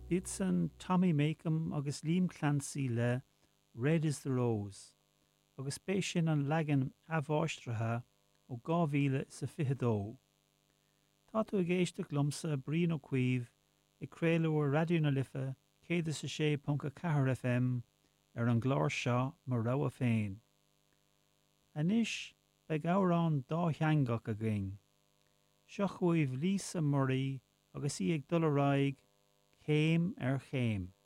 It's an Tommy Makem agus Liam Clancy le Red is the Rose, agus spéis sin an legan abháistrithe ó 2022. Tá tú ag éisteach lomsa brín ó cuimh I créalúir Radio na Lifa 106.4 FM ar an gláir seo mar rogha féin. Anois beag árán dá theangach a ging. Seo chuaimh Lisa Murray agus í ag dul aráig chéim ar chéim.